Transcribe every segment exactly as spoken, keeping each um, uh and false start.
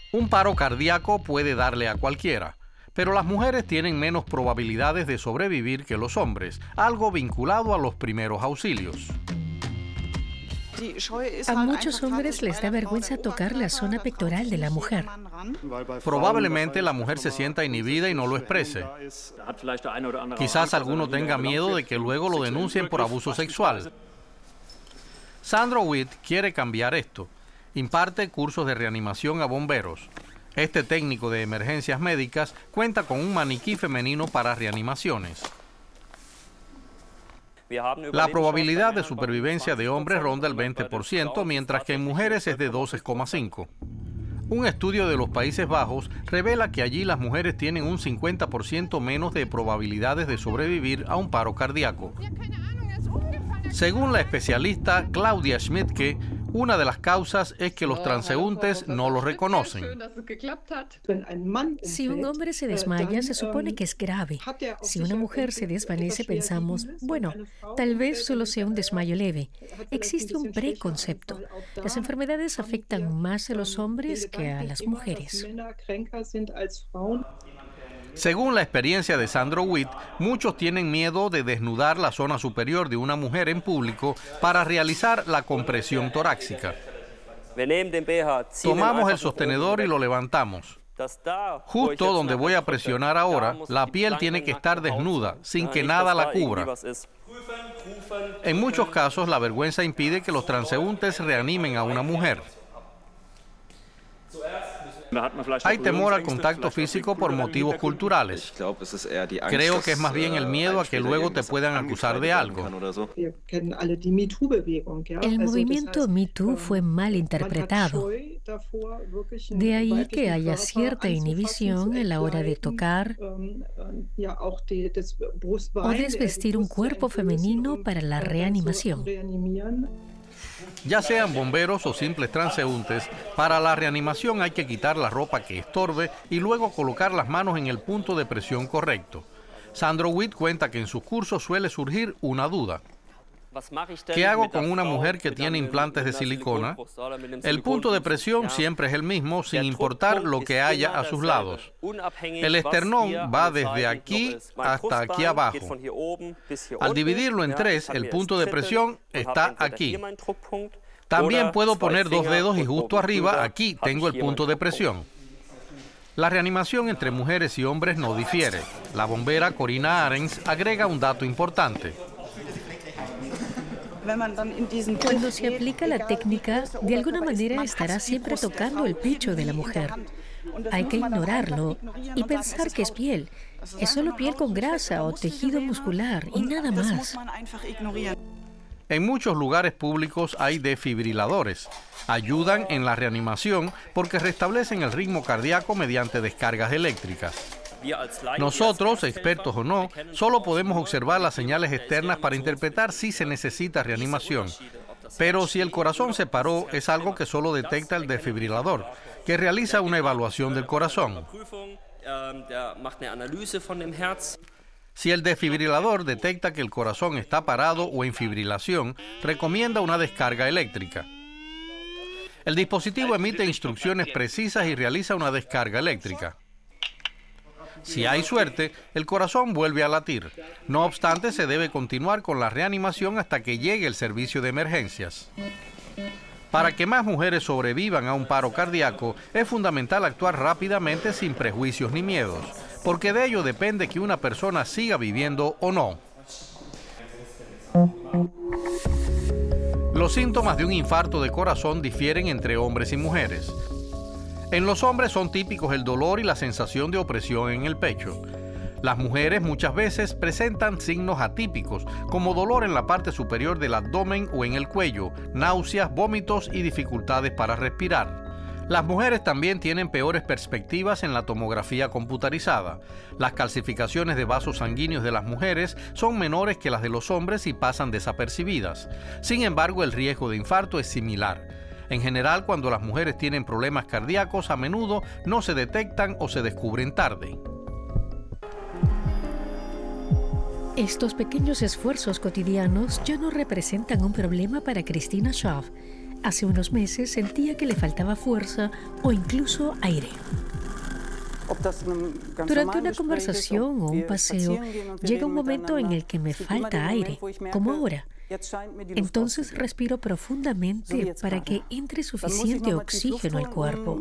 Un paro cardíaco puede darle a cualquiera, pero las mujeres tienen menos probabilidades de sobrevivir que los hombres, algo vinculado a los primeros auxilios. A muchos hombres les da vergüenza tocar la zona pectoral de la mujer. Probablemente la mujer se sienta inhibida y no lo exprese. Quizás alguno tenga miedo de que luego lo denuncien por abuso sexual. Sandro Witt quiere cambiar esto. Imparte cursos de reanimación a bomberos. Este técnico de emergencias médicas cuenta con un maniquí femenino para reanimaciones. La probabilidad de supervivencia de hombres ronda el veinte por ciento, mientras que en mujeres es de doce coma cinco por ciento. Un estudio de los Países Bajos revela que allí las mujeres tienen un cincuenta por ciento menos de probabilidades de sobrevivir a un paro cardíaco. Según la especialista Claudia Schmidtke, una de las causas es que los transeúntes no lo reconocen. Si un hombre se desmaya, se supone que es grave. Si una mujer se desvanece, pensamos, bueno, tal vez solo sea un desmayo leve. Existe un preconcepto. Las enfermedades afectan más a los hombres que a las mujeres. Según la experiencia de Sandro Witt, muchos tienen miedo de desnudar la zona superior de una mujer en público para realizar la compresión torácica. Tomamos el sostenedor y lo levantamos. Justo donde voy a presionar ahora, la piel tiene que estar desnuda, sin que nada la cubra. En muchos casos, la vergüenza impide que los transeúntes reanimen a una mujer. Hay temor al contacto físico por motivos culturales. Creo que es más bien el miedo a que luego te puedan acusar de algo. El movimiento Me Too fue mal interpretado. De ahí que haya cierta inhibición a la hora de tocar o desvestir un cuerpo femenino para la reanimación. Ya sean bomberos o simples transeúntes, para la reanimación hay que quitar la ropa que estorbe y luego colocar las manos en el punto de presión correcto. Sandro Witt cuenta que en sus cursos suele surgir una duda. ¿Qué hago con una mujer que tiene implantes de silicona? El punto de presión siempre es el mismo, sin importar lo que haya a sus lados. El esternón va desde aquí hasta aquí abajo. Al dividirlo en tres, el punto de presión está aquí. También puedo poner dos dedos y justo arriba, aquí, tengo el punto de presión. La reanimación entre mujeres y hombres no difiere. La bombera Corina Arens agrega un dato importante. Cuando se aplica la técnica, de alguna manera estará siempre tocando el pecho de la mujer. Hay que ignorarlo y pensar que es piel. Es solo piel con grasa o tejido muscular y nada más. En muchos lugares públicos hay desfibriladores. Ayudan en la reanimación porque restablecen el ritmo cardíaco mediante descargas eléctricas. Nosotros, expertos o no, solo podemos observar las señales externas para interpretar si se necesita reanimación. Pero si el corazón se paró, es algo que solo detecta el desfibrilador, que realiza una evaluación del corazón. Si el desfibrilador detecta que el corazón está parado o en fibrilación, recomienda una descarga eléctrica. El dispositivo emite instrucciones precisas y realiza una descarga eléctrica. Si hay suerte, el corazón vuelve a latir. No obstante, se debe continuar con la reanimación hasta que llegue el servicio de emergencias. Para que más mujeres sobrevivan a un paro cardíaco, es fundamental actuar rápidamente sin prejuicios ni miedos, porque de ello depende que una persona siga viviendo o no. Los síntomas de un infarto de corazón difieren entre hombres y mujeres. En los hombres son típicos el dolor y la sensación de opresión en el pecho. Las mujeres muchas veces presentan signos atípicos, como dolor en la parte superior del abdomen o en el cuello, náuseas, vómitos y dificultades para respirar. Las mujeres también tienen peores perspectivas en la tomografía computarizada. Las calcificaciones de vasos sanguíneos de las mujeres son menores que las de los hombres y pasan desapercibidas. Sin embargo, el riesgo de infarto es similar. En general, cuando las mujeres tienen problemas cardíacos, a menudo no se detectan o se descubren tarde. Estos pequeños esfuerzos cotidianos ya no representan un problema para Christina Schaaf. Hace unos meses sentía que le faltaba fuerza o incluso aire. Durante una conversación o un paseo, llega un momento en el que me falta aire, como ahora. Entonces respiro profundamente para que entre suficiente oxígeno al cuerpo.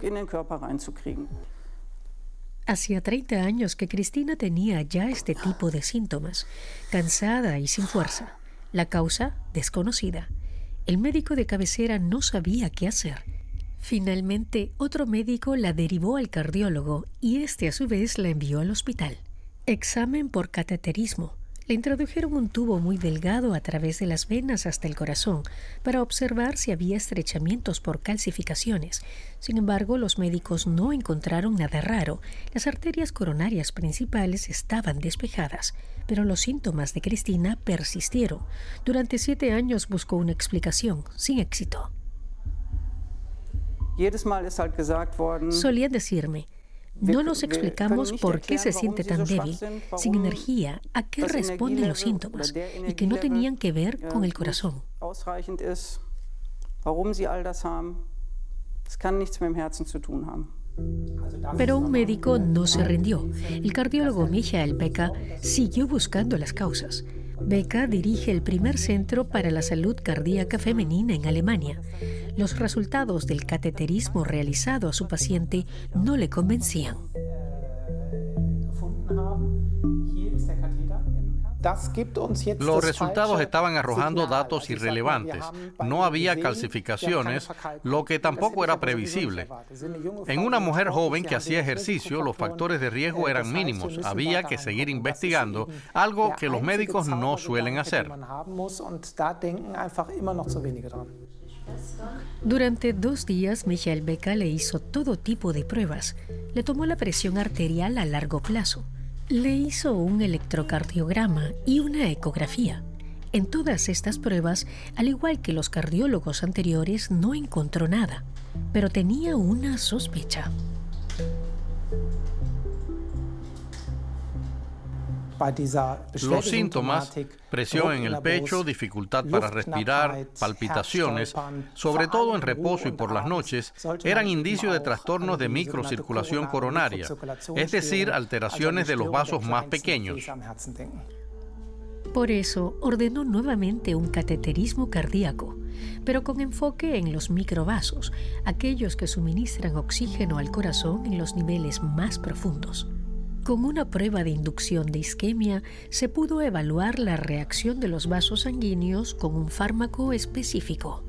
Hacía treinta años que Cristina tenía ya este tipo de síntomas, cansada y sin fuerza. La causa, desconocida. El médico de cabecera no sabía qué hacer. Finalmente, otro médico la derivó al cardiólogo y este a su vez la envió al hospital. Examen por cateterismo. Le introdujeron un tubo muy delgado a través de las venas hasta el corazón para observar si había estrechamientos por calcificaciones. Sin embargo, los médicos no encontraron nada raro. Las arterias coronarias principales estaban despejadas, pero los síntomas de Cristina persistieron. Durante siete años buscó una explicación, sin éxito. Solían decirme: no nos explicamos por qué se siente tan débil, sin energía, a qué responden los síntomas y que no tenían que ver con el corazón. Pero un médico no se rindió. El cardiólogo Michael Becker siguió buscando las causas. Becker dirige el primer centro para la salud cardíaca femenina en Alemania. Los resultados del cateterismo realizado a su paciente no le convencían. Los resultados estaban arrojando datos irrelevantes. No había calcificaciones, lo que tampoco era previsible. En una mujer joven que hacía ejercicio, los factores de riesgo eran mínimos. Había que seguir investigando, algo que los médicos no suelen hacer. Durante dos días, Michael Becker le hizo todo tipo de pruebas. Le tomó la presión arterial a largo plazo. Le hizo un electrocardiograma y una ecografía. En todas estas pruebas, al igual que los cardiólogos anteriores, no encontró nada, pero tenía una sospecha. Los síntomas, presión en el pecho, dificultad para respirar, palpitaciones, sobre todo en reposo y por las noches, eran indicios de trastornos de microcirculación coronaria, es decir, alteraciones de los vasos más pequeños. Por eso ordenó nuevamente un cateterismo cardíaco, pero con enfoque en los microvasos, aquellos que suministran oxígeno al corazón en los niveles más profundos. Con una prueba de inducción de isquemia, se pudo evaluar la reacción de los vasos sanguíneos con un fármaco específico.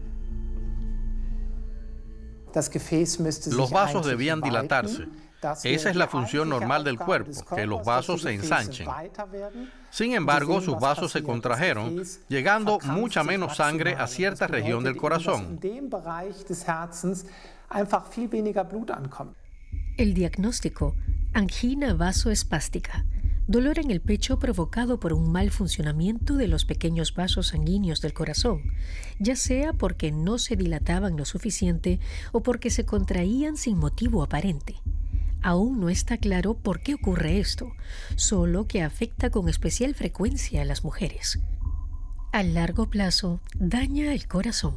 Los vasos debían dilatarse. Esa es la función normal del cuerpo, que los vasos se ensanchen. Sin embargo, sus vasos se contrajeron, llegando mucha menos sangre a cierta región del corazón. El diagnóstico: angina vasoespástica, dolor en el pecho provocado por un mal funcionamiento de los pequeños vasos sanguíneos del corazón, ya sea porque no se dilataban lo suficiente o porque se contraían sin motivo aparente. Aún no está claro por qué ocurre esto, solo que afecta con especial frecuencia a las mujeres. A largo plazo, daña el corazón.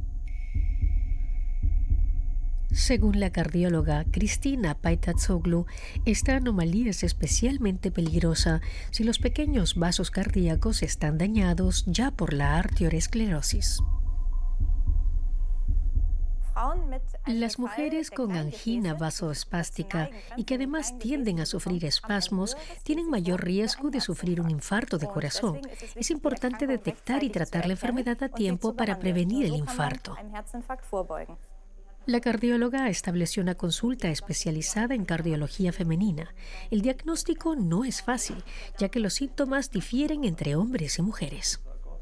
Según la cardióloga Cristina Paitatzoglou, esta anomalía es especialmente peligrosa si los pequeños vasos cardíacos están dañados ya por la arteriosclerosis. Las mujeres con angina vasoespástica y que además tienden a sufrir espasmos tienen mayor riesgo de sufrir un infarto de corazón. Es importante detectar y tratar la enfermedad a tiempo para prevenir el infarto. La cardióloga estableció una consulta especializada en cardiología femenina. El diagnóstico no es fácil, ya que los síntomas difieren entre hombres y mujeres.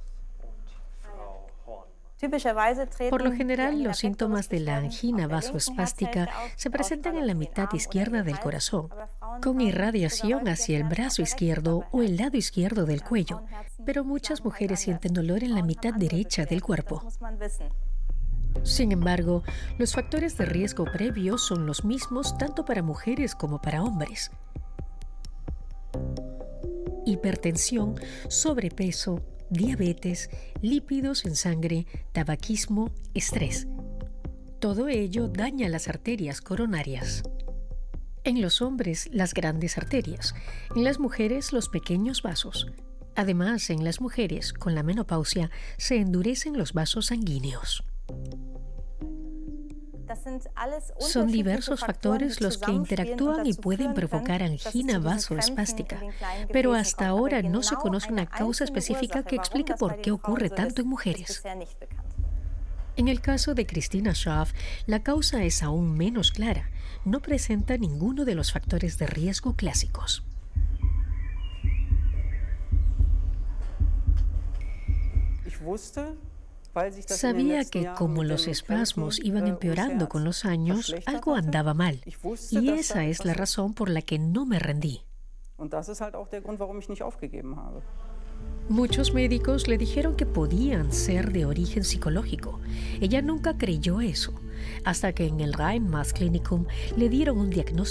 Por lo general, los síntomas de la angina vasoespástica se presentan en la mitad izquierda del corazón, con irradiación hacia el brazo izquierdo o el lado izquierdo del cuello, pero muchas mujeres sienten dolor en la mitad derecha del cuerpo. Sin embargo, los factores de riesgo previos son los mismos tanto para mujeres como para hombres. Hipertensión, sobrepeso, diabetes, lípidos en sangre, tabaquismo, estrés. Todo ello daña las arterias coronarias. En los hombres, las grandes arterias. En las mujeres, los pequeños vasos. Además, en las mujeres, con la menopausia, se endurecen los vasos sanguíneos. Son diversos factores los que interactúan y pueden provocar angina vasoespástica, pero hasta ahora no se conoce una causa específica que explique por qué ocurre tanto en mujeres. En el caso de Christina Schaaf, la causa es aún menos clara. No presenta ninguno de los factores de riesgo clásicos. Sabía que como los espasmos iban empeorando con los años, algo andaba mal. Y esa es la razón por la que no me rendí. Muchos médicos le dijeron que podían ser de origen psicológico. Ella nunca creyó eso, hasta que en el Rhein-Mass-Klinikum le dieron un diagnóstico